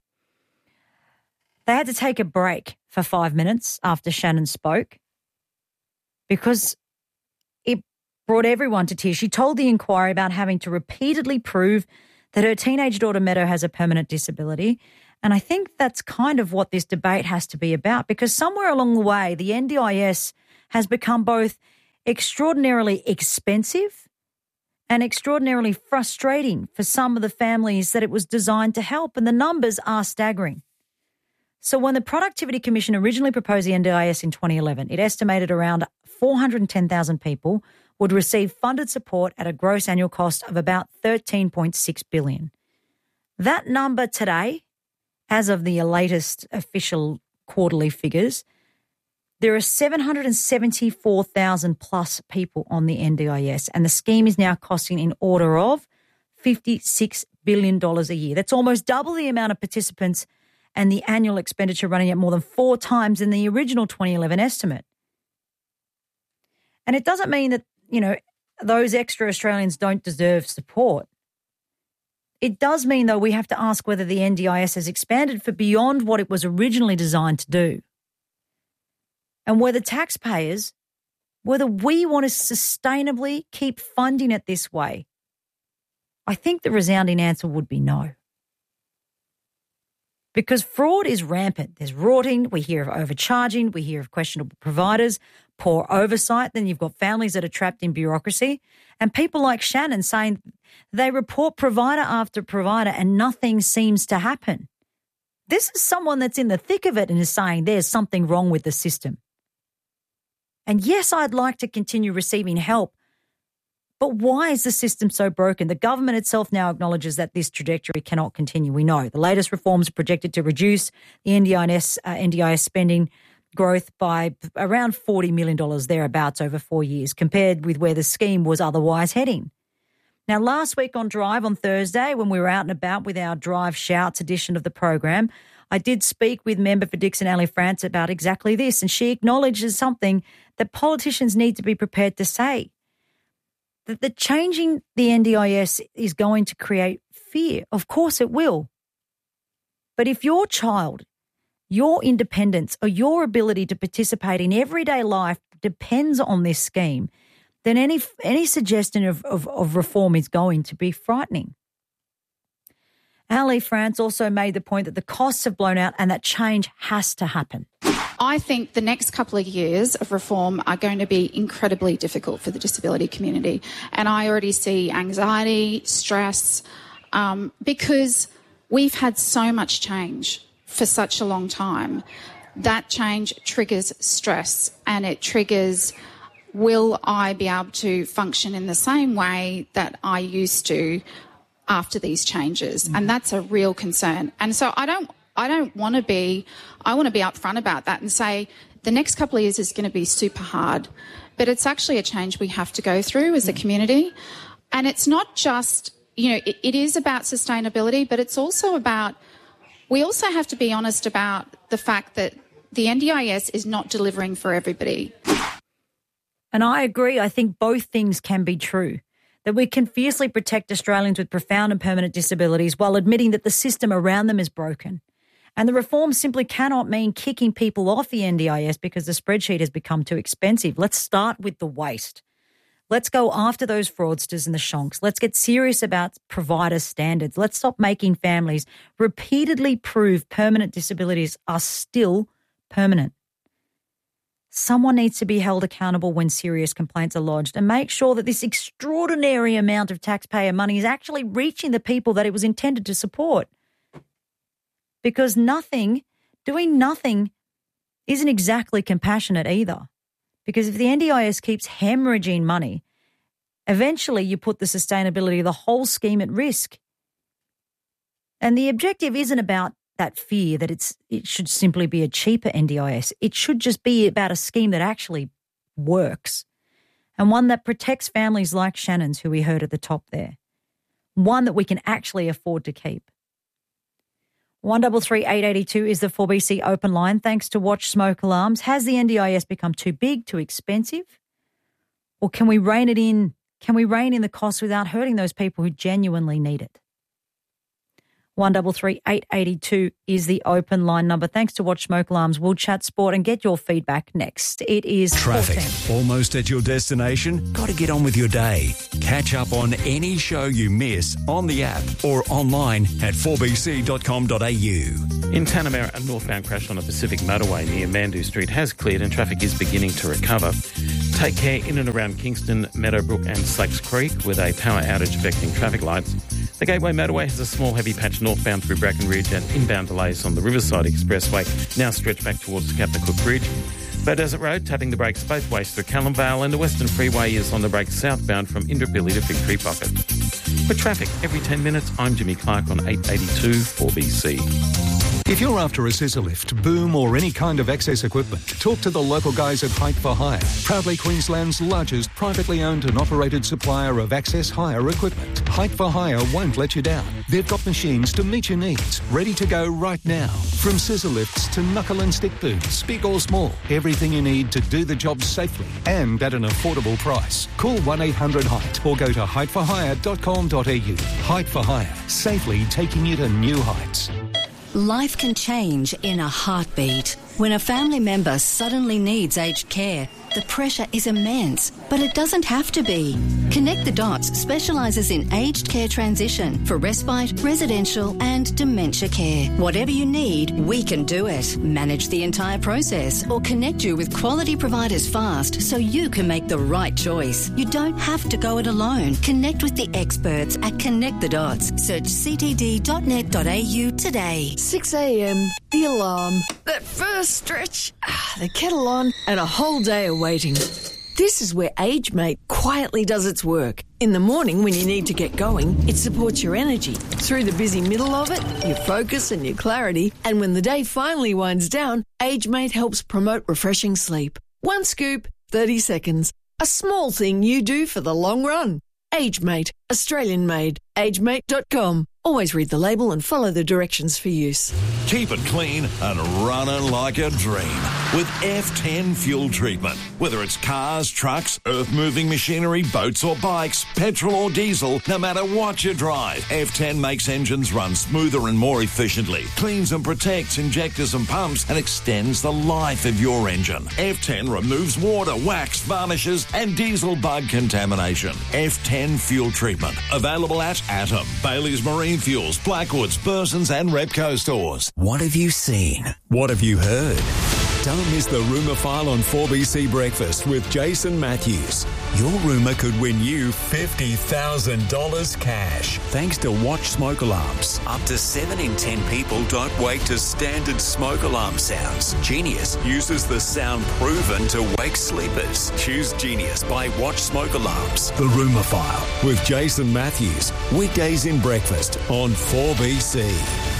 They had to take a break for five minutes after Shannon spoke because it brought everyone to tears. She told the inquiry about having to repeatedly prove that her teenage daughter Meadow has a permanent disability. And I think that's kind of what this debate has to be about, because somewhere along the way, the N D I S has become both extraordinarily expensive and extraordinarily frustrating for some of the families that it was designed to help. And the numbers are staggering. So when the Productivity Commission originally proposed the N D I S in twenty eleven, it estimated around four hundred ten thousand people would receive funded support at a gross annual cost of about thirteen point six billion dollars. That number today, as of the latest official quarterly figures, there are seven hundred seventy-four thousand plus people on the N D I S, and the scheme is now costing in order of fifty-six billion dollars a year. That's almost double the amount of participants and the annual expenditure running at more than four times in the original twenty eleven estimate. And it doesn't mean that, you know, those extra Australians don't deserve support. It does mean, though, we have to ask whether the N D I S has expanded for beyond what it was originally designed to do. And whether taxpayers, whether we want to sustainably keep funding it this way. I think the resounding answer would be no. Because fraud is rampant. There's rorting, we hear of overcharging, we hear of questionable providers, poor oversight, then you've got families that are trapped in bureaucracy, and people like Shannon saying they report provider after provider and nothing seems to happen. This is someone that's in the thick of it and is saying there's something wrong with the system. And yes, I'd like to continue receiving help, but why is the system so broken? The government itself now acknowledges that this trajectory cannot continue. We know the latest reforms are projected to reduce the N D I S, uh, N D I S spending growth by around forty million dollars thereabouts over four years, compared with where the scheme was otherwise heading. Now, last week on Drive on Thursday, when we were out and about with our Drive Shouts edition of the program, I did speak with member for Dixon Ali France about exactly this, and she acknowledges something that politicians need to be prepared to say, that the changing the N D I S is going to create fear. Of course it will. But if your child, your independence or your ability to participate in everyday life depends on this scheme, then any any suggestion of, of, of reform is going to be frightening. Ali France also made the point that the costs have blown out and that change has to happen.
I think the next couple of years of reform are going to be incredibly difficult for the disability community. And I already see anxiety, stress, um, because we've had so much change for such a long time. That change triggers stress, and it triggers, will I be able to function in the same way that I used to after these changes? Mm-hmm. And that's a real concern. And so I don't I don't want to be, I want to be upfront about that and say the next couple of years is going to be super hard, but it's actually a change we have to go through as a community. And it's not just, you know, it, it is about sustainability, but it's also about, we also have to be honest about the fact that the N D I S is not delivering for everybody.
And I agree. I think both things can be true. That we can fiercely protect Australians with profound and permanent disabilities while admitting that the system around them is broken. And the reform simply cannot mean kicking people off the N D I S because the spreadsheet has become too expensive. Let's start with the waste. Let's go after those fraudsters and the shonks. Let's get serious about provider standards. Let's stop making families repeatedly prove permanent disabilities are still permanent. Someone needs to be held accountable when serious complaints are lodged and make sure that this extraordinary amount of taxpayer money is actually reaching the people that it was intended to support. Because nothing, doing nothing isn't exactly compassionate either. Because if the N D I S keeps hemorrhaging money, eventually you put the sustainability of the whole scheme at risk. And the objective isn't about that fear that it's it should simply be a cheaper N D I S. It should just be about a scheme that actually works and one that protects families like Shannon's, who we heard at the top there, one that we can actually afford to keep. one double three eight eight two is the four B C open line. Thanks to Watch Smoke Alarms. Has the N D I S become too big, too expensive? Or can we rein it in? Can we rein in the costs without hurting those people who genuinely need it? one double three eight eight two is the open line number. Thanks to Watch Smoke Alarms. We'll chat sport and get your feedback next. It is
traffic.
fourteen.
Almost at your destination? Got to get on with your day. Catch up on any show you miss on the app or online at four b c dot com dot a u.
In Tanamera, a northbound crash on a Pacific motorway near Mandu Street has cleared and traffic is beginning to recover. Take care in and around Kingston, Meadowbrook and Slakes Creek with a power outage affecting traffic lights. The Gateway Motorway has a small heavy patch northbound through Bracken Ridge and inbound delays on the Riverside Expressway, now stretched back towards the Captain Cook Bridge. Desert Road, tapping the brakes both ways through Callumvale, and the Western Freeway is on the brakes southbound from Indooroopilly to Victory Pocket. For traffic every ten minutes, I'm Jimmy Clark on eight eighty-two four B C.
If you're after a scissor lift, boom or any kind of access equipment, talk to the local guys at Height for Hire, proudly Queensland's largest privately owned and operated supplier of access hire equipment. Height for Hire won't let you down. They've got machines to meet your needs, ready to go right now. From scissor lifts to knuckle and stick booms, big or small, everything you need to do the job safely and at an affordable price. Call one eight hundred height or go to height for hire dot com dot a u. Height for Hire, safely taking you to new heights.
Life can change in a heartbeat. When a family member suddenly needs aged care, the pressure is immense, but it doesn't have to be. Connect the Dots specialises in aged care transition for respite, residential and dementia care. Whatever you need, we can do it. Manage the entire process or connect you with quality providers fast so you can make the right choice. You don't have to go it alone. Connect with the experts at Connect the Dots. Search c t d dot net dot a u today.
six a.m, the alarm, that first stretch, the kettle on, and a whole day of waiting. This is where AgeMate quietly does its work. In the morning when you need to get going, it supports your energy. Through the busy middle of it, your focus and your clarity. And when the day finally winds down, AgeMate helps promote refreshing sleep. One scoop, thirty seconds. A small thing you do for the long run. AgeMate, Australian made. agemate dot com. Always read the label and follow the directions for use.
Keep it clean and running like a dream with F ten fuel treatment. Whether it's cars, trucks, earth-moving machinery, boats or bikes, petrol or diesel, no matter what you drive, F ten makes engines run smoother and more efficiently, cleans and protects injectors and pumps, and extends the life of your engine. F ten removes water, wax, varnishes and diesel bug contamination. F ten fuel treatment. Available at Atom, Bailey's Marine Fuels, Blackwoods, Burson's and Repco stores.
What have you seen? What have you heard? Don't miss the Rumour File on four B C Breakfast with Jason Matthews. Your rumour could win you fifty thousand dollars cash. Thanks to Watch Smoke Alarms. Up to seven in ten people don't wake to standard smoke alarm sounds. Genius uses the sound proven to wake sleepers. Choose Genius by Watch Smoke Alarms. The Rumour File with Jason Matthews. Weekdays in breakfast on four B C.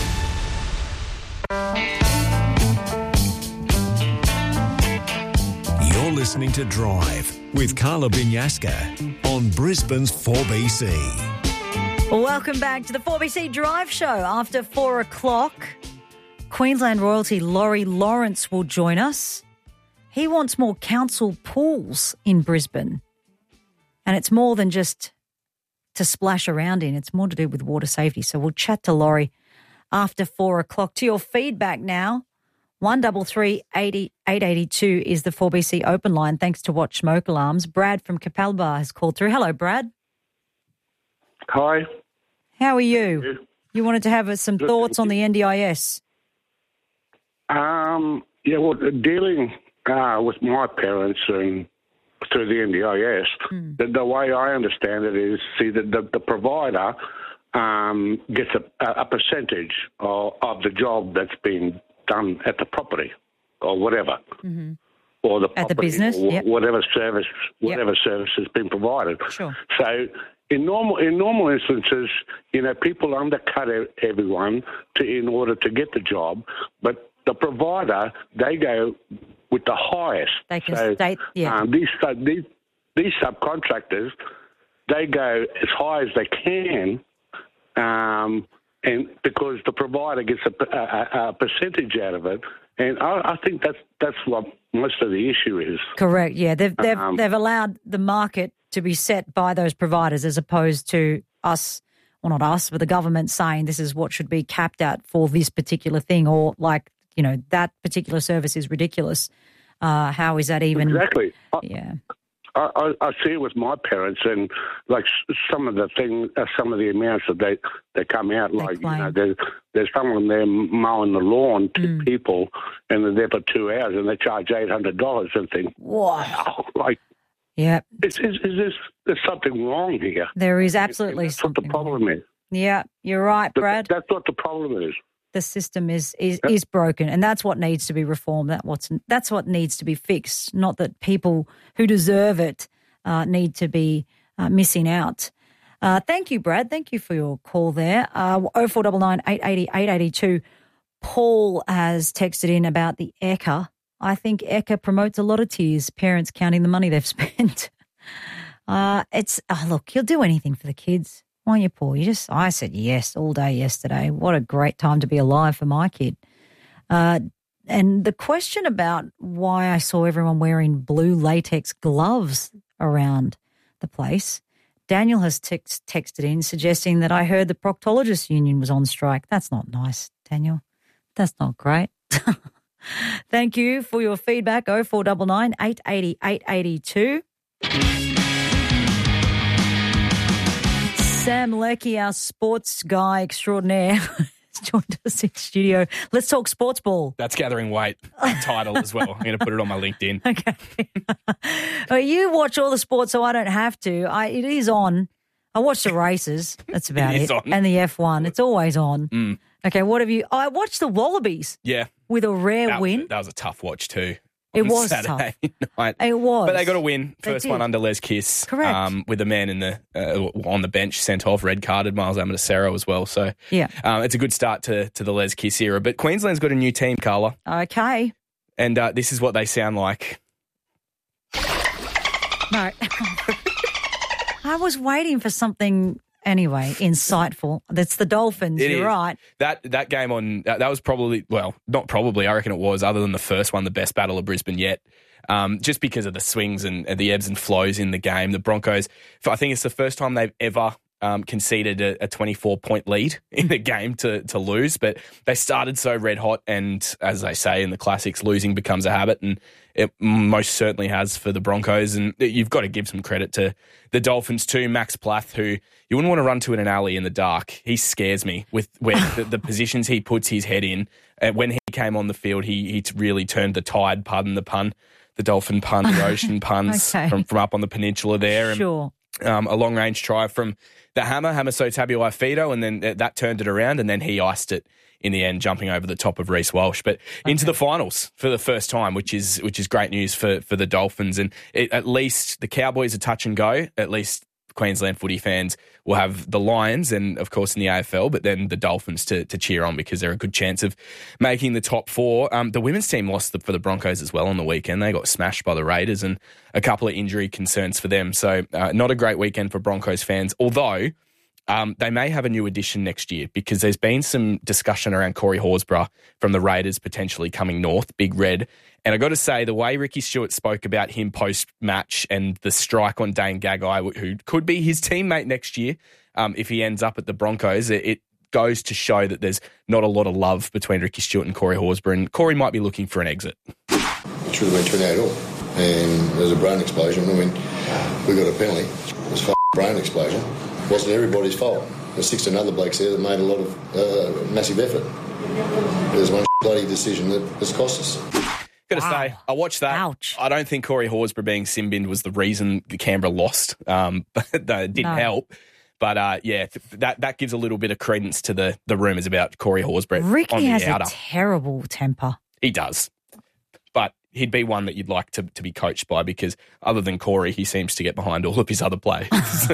You're listening to Drive with Carla Binyaska on Brisbane's four B C.
Welcome back to the four B C Drive Show. After four o'clock, Queensland royalty Laurie Lawrence will join us. He wants more council pools in Brisbane. And it's more than just to splash around in. It's more to do with water safety. So we'll chat to Laurie after four o'clock. To your feedback now. one double three eighty eight eighty two is the four B C open line. Thanks to Watch Smoke Alarms. Brad from Capalba has called through. Hello, Brad.
Hi.
How are you? You wanted to have some
Good,
thoughts on the N D I S.
Um, yeah, well, dealing uh, with my parents and through the N D I S,
Mm.
the, the way I understand it is, see, that the, the provider um, gets a, a percentage of, of the job that's been done at the property or whatever.
Mm-hmm.
Or the
At the
property,
business,
or
yep.
whatever service,
Yep.
whatever service has been provided.
Sure.
So, in normal in normal instances, you know, people undercut e- everyone to in order to get the job, but the provider, they go with the highest.
They can
so,
state, yeah.
um, these sub- these these subcontractors, they go as high as they can. Um, and because the provider gets a, a, a percentage out of it, and I, I think that's that's what most of the issue is.
Correct. Yeah, they've they've
Um,
they've allowed the market to be set by those providers, as opposed to us, well, not us, but the government saying this is what should be capped at for this particular thing, or like, you know, that particular service is ridiculous. Uh, how is that even?
Exactly. I,
Yeah.
I, I, I see it with my parents, and like s- some of the things, uh, some of the amounts that they, they come out, like, you know, there's, there's someone there mowing the lawn to
Mm.
people, and they're there for two hours, and they charge eight hundred dollars and think,
wow,
like,
yeah,
is, is, is this, there's something wrong here?
There is absolutely
That's what the
something.
problem is.
Yeah, you're right,
That-
Brad.
That's what the problem is.
the system is is, is broken, and that's what needs to be reformed. That what's that's what needs to be fixed. Not that people who deserve it uh, need to be uh, missing out. Uh, thank you, Brad. Thank you for your call there. Uh, oh four nine nine, eight eight zero, eight eight two. Paul has texted in about the E C A. I think E C A promotes a lot of tears, parents counting the money they've spent. uh, it's oh, look, you'll do anything for the kids, won't you, Paul? You just I said yes all day yesterday. What a great time to be alive for my kid. Uh, and the question about why I saw everyone wearing blue latex gloves around the place. Daniel has text, texted in suggesting that I heard the proctologists union was on strike. That's not nice, Daniel. That's not great. Thank you for your feedback. oh four nine nine, eight eight zero, eight eight two. Sam Leckie, our sports guy extraordinaire, has joined us in studio. Let's talk sports ball.
That's gathering weight title as well. I'm going to put it on my LinkedIn.
Okay. Well, you watch all the sports, so I don't have to. I It is on. I watch the races. That's about
It
it.
is on.
And the F one. It's always on.
Mm.
Okay, what have you... I watched the Wallabies
Yeah.
with a rare
That,
win.
that was a tough watch too.
It
on
was
Saturday night.
It was.
But they got a win.
They
First
did.
one under Les Kiss.
Correct.
Um, with the man in the uh, on the bench sent off, red carded Miles Amatosero as well. So
Yeah.
um, it's a good start to, to the Les Kiss era. But Queensland's got a new team, Carla.
Okay.
And uh, this is what they sound like.
No. I was waiting for something, anyway, insightful. That's the Dolphins.
It
You're
is.
right.
That that game on that, that was probably well, not probably. I reckon it was. Other than the first one, the best battle of Brisbane yet. Um, just because of the swings and, and the ebbs and flows in the game, the Broncos. I think it's the first time they've ever um, conceded a, a twenty-four point lead in a game to to lose. But they started so red hot, and as they say in the classics, losing becomes a habit, and it most certainly has for the Broncos. And you've got to give some credit to the Dolphins too. Max Plath, who you wouldn't want to run to in an alley in the dark. He scares me with where the, the positions he puts his head in. And when he came on the field, he he really turned the tide, pardon the pun, the dolphin pun, the ocean puns
Okay.
from, from up on the peninsula there. And,
Sure.
um, a long-range try from the hammer, Hamaso Tabuai-Fidow, and then that turned it around, and then he iced it in the end, jumping over the top of Reece Walsh. But okay. into the finals for the first time, which is which is great news for, for the Dolphins. And it, at least the Cowboys are touch and go. At least Queensland footy fans will have the Lions and, of course, in the A F L, but then the Dolphins to, to cheer on because they're a good chance of making the top four. Um, the women's team lost the, for the Broncos as well on the weekend. They got smashed by the Raiders and a couple of injury concerns for them. So uh, not a great weekend for Broncos fans, although um, they may have a new addition next year because there's been some discussion around Corey Horsburgh from the Raiders potentially coming north, Big Red. And I got to say, the way Ricky Stewart spoke about him post-match and the strike on Dane Gagai, who could be his teammate next year um, if he ends up at the Broncos, it, it goes to show that there's not a lot of love between Ricky Stewart and Corey Horsburgh, and Corey might be looking for an exit.
It should have been twenty-eight all. And there was a brain explosion. I mean, we got a penalty. It was a brain explosion. It wasn't everybody's fault. There's sixteen other blokes there that made a lot of uh, massive effort. There's one bloody decision that has cost us.
Got to wow. say, I watched that.
Ouch.
I don't think Corey Horsburgh being sin-binned was the reason Canberra lost. Um, but that didn't
No.
help. But uh, yeah, that that gives a little bit of credence to the the rumours about Corey Horsburgh on
Ricky
the
has
outer.
a terrible temper.
He does. But he'd be one that you'd like to, to be coached by because other than Corey, he seems to get behind all of his other players.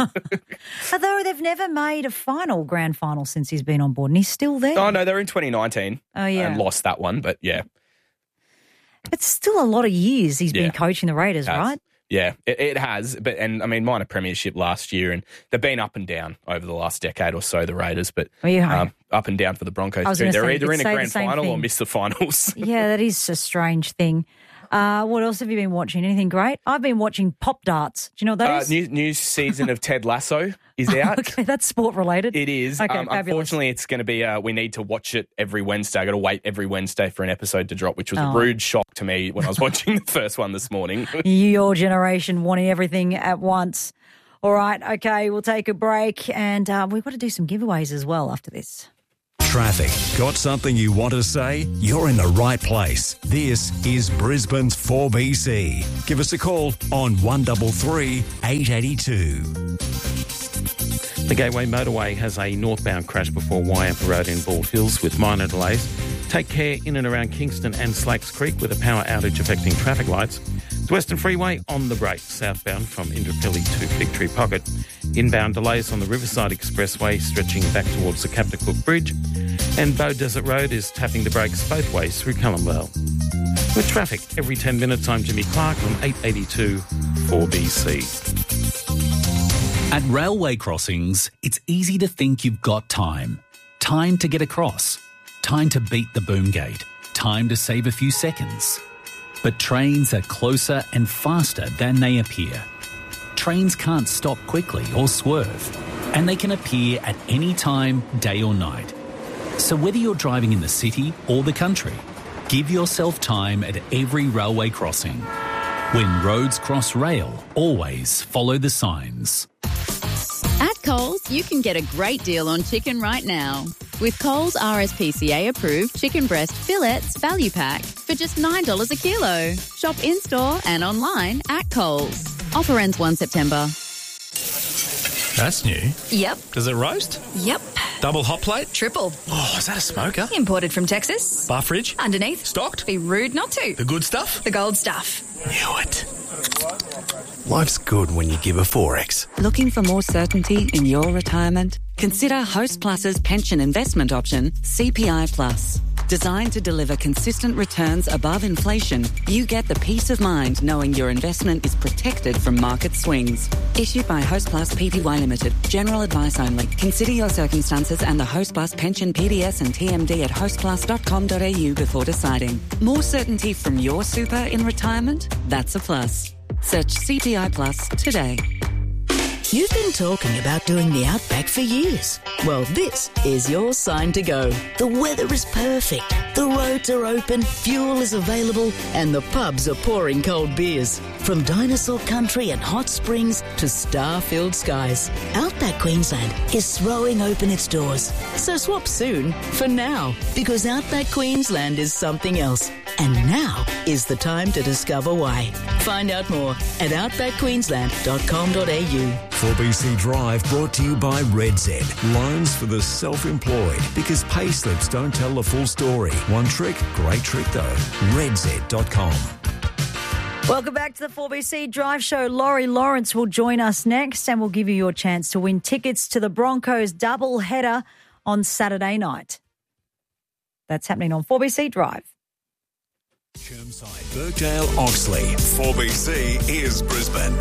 Although they've never made a final, grand final, since he's been on board, and he's still there.
Oh, no, they're in twenty nineteen.
Oh, yeah.
And lost that one, but yeah.
It's still a lot of years he's
Yeah.
been coaching the Raiders,
Has.
right?
Yeah, it, it has. But and I mean, minor premiership last year, and they've been up and down over the last decade or so, the Raiders, but
Well, yeah.
um, up and down for the Broncos
I was
too.
gonna
They're
say, you
either
could
in a
say the
grand
same
final or
thing.
miss the finals.
Yeah, that is a strange thing. Uh, what else have you been watching? Anything great? I've been watching Pop Darts. Do you know what that
Uh,
is?
new, new season of Ted Lasso is out.
Okay, that's sport related.
It is.
Okay,
um,
fabulous.
unfortunately, it's going to be, uh, we need to watch it every Wednesday. I got to wait every Wednesday for an episode to drop, which was
Oh.
a rude shock to me when I was watching the first one this morning.
Your generation wanting everything at once. All right, okay, we'll take a break, and uh, we've got to do some giveaways as well after this.
Traffic. Got something you want to say? You're in the right place. This is Brisbane's four B C. Give us a call on one three three, eight eight two.
The Gateway Motorway has a northbound crash before Wyampa Road in Bald Hills with minor delays. Take care in and around Kingston and Slacks Creek with a power outage affecting traffic lights. The Western Freeway on the break, southbound from Indooroopilly to Fig Tree Pocket. Inbound delays on the Riverside Expressway stretching back towards the Captain Cook Bridge. And Bow Desert Road is tapping the brakes both ways through Callumvale. With traffic every ten minutes, I'm Jimmy Clark on eight eighty-two four B C.
At railway crossings, it's easy to think you've got time. Time to get across. Time to beat the boom gate. Time to save a few seconds. But trains are closer and faster than they appear. Trains can't stop quickly or swerve, and they can appear at any time, day or night. So whether you're driving in the city or the country, give yourself time at every railway crossing. When roads cross rail, always follow the signs.
At Coles, you can get a great deal on chicken right now. With Coles R S P C A approved chicken breast fillets value pack for just nine dollars a kilo. Shop in-store and online at Coles. Offer ends the first of September.
That's new.
Yep.
Does it roast?
Yep.
Double hot plate?
Triple.
Oh, is that a smoker?
Imported from Texas.
Bar fridge?
Underneath.
Stocked?
Be rude not to.
The good stuff?
The gold stuff.
Knew it. Life's good when you give a Forex.
Looking for more certainty in your retirement? Consider Host Plus's pension investment option, C P I Plus. Designed to deliver consistent returns above inflation, you get the peace of mind knowing your investment is protected from market swings. Issued by Host Plus Pty Limited. General advice only. Consider your circumstances and the Host Plus pension P D S and T M D at host plus dot com dot a u before deciding. More certainty from your super in retirement? That's a plus. Search C P I Plus today.
You've been talking about doing the Outback for years. Well, this is your sign to go. The weather is perfect. The roads are open, fuel is available, and the pubs are pouring cold beers. From dinosaur country and hot springs to star-filled skies, Outback Queensland is throwing open its doors. So swap soon for now, because Outback Queensland is something else. And now is the time to discover why. Find out more at outback queensland dot com dot a u.
four B C Drive brought to you by RedZ. Loans for the self-employed, because pay slips don't tell the full story. One trick, great trick though. red z dot com.
Welcome back to the four B C Drive Show. Laurie Lawrence will join us next and we'll give you your chance to win tickets to the Broncos double header on Saturday night. That's happening on four B C Drive.
Chermside, Birkdale, Oxley. four B C is Brisbane.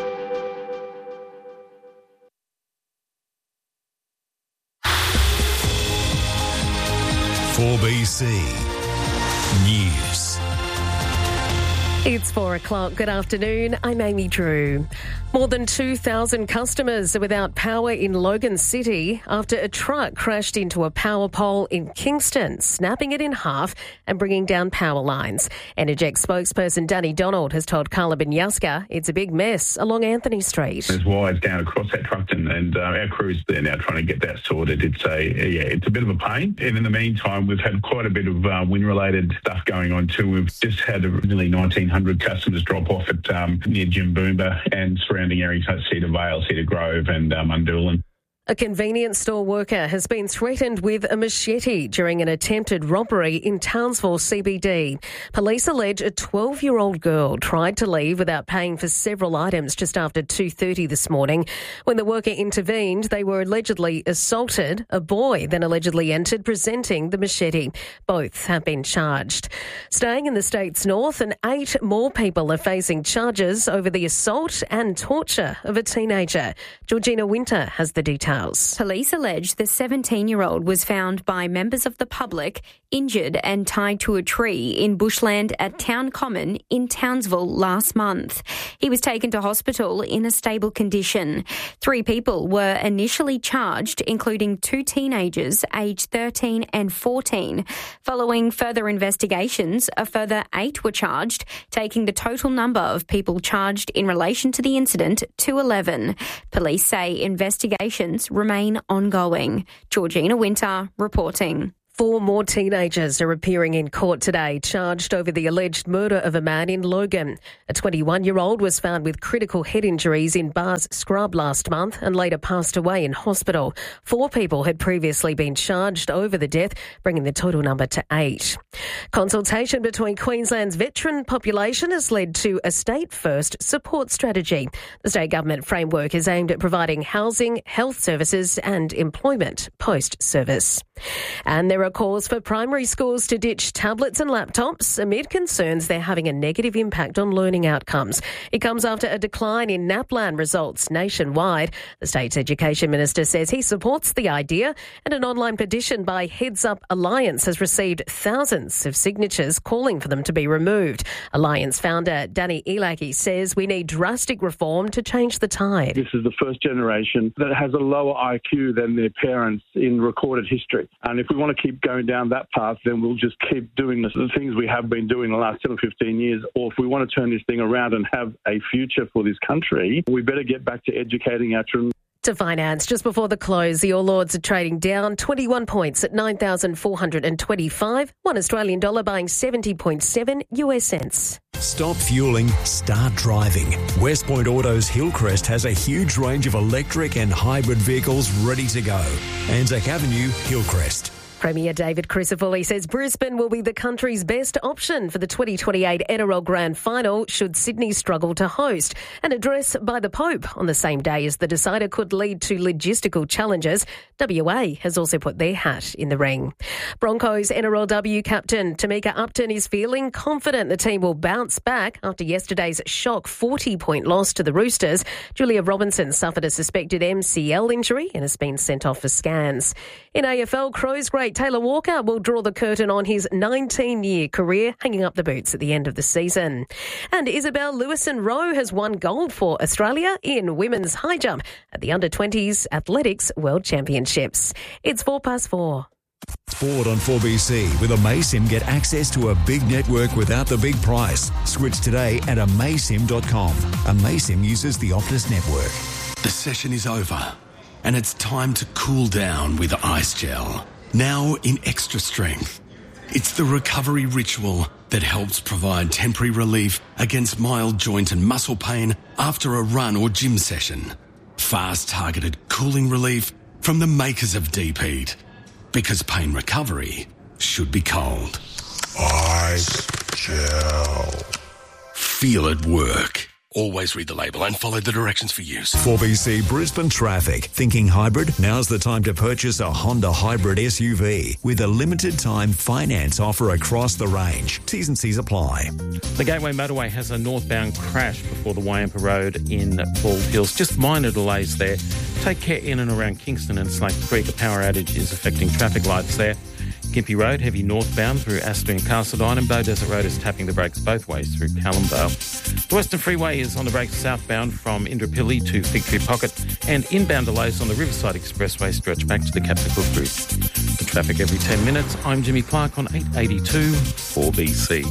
four B C News.
It's four o'clock. Good afternoon. I'm Amy Drew. More than two thousand customers are without power in Logan City after a truck crashed into a power pole in Kingston, snapping it in half and bringing down power lines. Energex spokesperson Danny Donald has told Carla Binyaska it's a big mess along Anthony Street.
There's wires down across that truck and, and uh, our crew's there now trying to get that sorted. It's a yeah, it's a bit of a pain. And in the meantime, we've had quite a bit of uh, wind-related stuff going on too. We've just had a nearly nineteen hundred customers drop off at um, near Jimboomba and surrounding areas like Cedar Vale, Cedar Grove and um, Undoolan.
A convenience store worker has been threatened with a machete during an attempted robbery in Townsville C B D. Police allege a twelve-year-old girl tried to leave without paying for several items just after two thirty this morning. When the worker intervened, they were allegedly assaulted. A boy then allegedly entered presenting the machete. Both have been charged. Staying in the state's north, and eight more people are facing charges over the assault and torture of a teenager. Georgina Winter has the details.
Police allege the seventeen-year-old was found by members of the public injured and tied to a tree in bushland at Town Common in Townsville last month. He was taken to hospital in a stable condition. Three people were initially charged, including two teenagers aged thirteen and fourteen. Following further investigations, a further eight were charged, taking the total number of people charged in relation to the incident to eleven. Police say investigations remain ongoing. Georgina Winter reporting.
Four more teenagers are appearing in court today, charged over the alleged murder of a man in Logan. A twenty-one-year-old was found with critical head injuries in Bars Scrub last month and later passed away in hospital. Four people had previously been charged over the death, bringing the total number to eight. Consultation between Queensland's veteran population has led to a state-first support strategy. The state government framework is aimed at providing housing, health services and employment post-service. And there are calls for primary schools to ditch tablets and laptops amid concerns they're having a negative impact on learning outcomes. It comes after a decline in NAPLAN results nationwide. The state's education minister says he supports the idea, and an online petition by Heads Up Alliance has received thousands of signatures calling for them to be removed. Alliance founder Danny Elaki says we need drastic reform to change the tide.
This is the first generation that has a lower I Q than their parents in recorded history. And if we want to keep going down that path, then we'll just keep doing the things we have been doing the last ten or fifteen years. Or if we want to turn this thing around and have a future for this country, we better get back to educating our children.
To finance, just before the close, the All Ords are trading down twenty-one points at nine thousand four hundred twenty-five. One Australian dollar buying seventy point seven U S cents.
Stop fueling, start driving. West Point Autos Hillcrest has a huge range of electric and hybrid vehicles ready to go. Anzac Avenue, Hillcrest.
Premier David Crisafulli says Brisbane will be the country's best option for the twenty twenty-eight N R L Grand Final should Sydney struggle to host. An address by the Pope on the same day as the decider could lead to logistical challenges. W A has also put their hat in the ring. Broncos N R L W captain Tamika Upton is feeling confident the team will bounce back after yesterday's shock forty-point loss to the Roosters. Julia Robinson suffered a suspected M C L injury and has been sent off for scans. In A F L, Crows great Taylor Walker will draw the curtain on his nineteen-year career, hanging up the boots at the end of the season. And Isabel Lewison-Rowe has won gold for Australia in women's high jump at the under twenties Athletics World Championships. It's four past four.
Sport on four B C. With Amaysim, get access to a big network without the big price. Switch today at amaysim dot com. Amaysim uses the Optus network.
The session is over, and it's time to cool down with Ice Gel. Now in extra strength. It's the recovery ritual that helps provide temporary relief against mild joint and muscle pain after a run or gym session. Fast targeted cooling relief from the makers of Deep Heat. Because pain recovery should be cold. Ice Gel. Feel it work. Always read the label and follow the directions for use.
four B C Brisbane traffic. Thinking hybrid? Now's the time to purchase a Honda Hybrid S U V with a limited time finance offer across the range. T's and C's apply.
The Gateway Motorway has a northbound crash before the Wyampa Road in Bald Hills. Just minor delays there. Take care in and around Kingston and Slate Creek. A power outage is affecting traffic lights there. Gympie Road, heavy northbound through Astor and Castledine, and Bow Desert Road is tapping the brakes both ways through Callumvale. The Western Freeway is on the brakes southbound from Indooroopilly to Fig Tree Pocket, and inbound delays on the Riverside Expressway stretch back to the Captain Cook Route. The traffic every ten minutes. I'm Jimmy Clark on eight eighty-two four B C.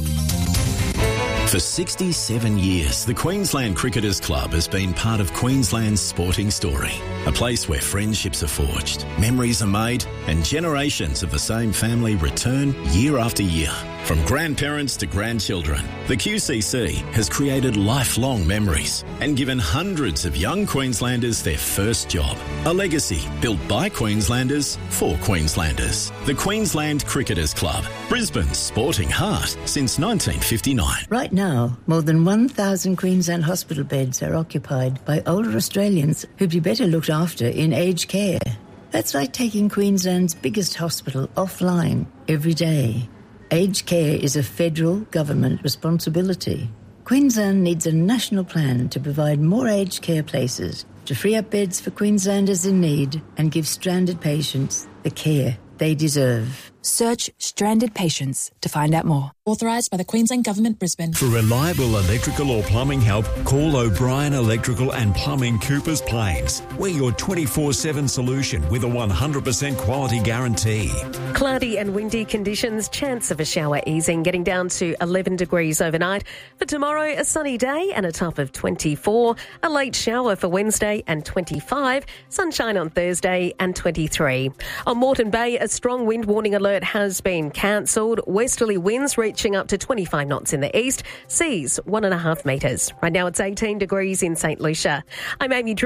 For sixty-seven years, the Queensland Cricketers Club has been part of Queensland's sporting story. A place where friendships are forged, memories are made, and generations of the same family return year after year. From grandparents to grandchildren, the Q C C has created lifelong memories and given hundreds of young Queenslanders their first job. A legacy built by Queenslanders for Queenslanders. The Queensland Cricketers Club, Brisbane's sporting heart since nineteen fifty-nine.
Right now, more than one thousand Queensland hospital beds are occupied by older Australians who'd be better looked after in aged care. That's like taking Queensland's biggest hospital offline every day. Aged care is a federal government responsibility. Queensland needs a national plan to provide more aged care places, to free up beds for Queenslanders in need and give stranded patients the care they deserve.
Search Stranded Patients to find out more. Authorised by the Queensland Government, Brisbane.
For reliable electrical or plumbing help, call O'Brien Electrical and Plumbing, Coopers Plains. We're your twenty-four seven solution with a one hundred percent quality guarantee.
Cloudy and windy conditions, chance of a shower easing, getting down to eleven degrees overnight. For tomorrow, a sunny day and a top of twenty-four. A late shower for Wednesday and twenty-five. Sunshine on Thursday and twenty-three. On Moreton Bay, a strong wind warning alert alert has been cancelled. Westerly winds reaching up to twenty-five knots in the east. Seas one and a half metres. Right now it's eighteen degrees in St Lucia. I'm Amy Drew.